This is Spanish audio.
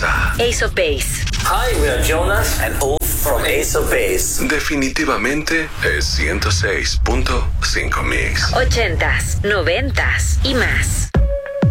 a Ace of Base. Hi, we are Jonas and Ulf from Ace of Base. Definitivamente es 106.5 Mix. 80s, 90s y más.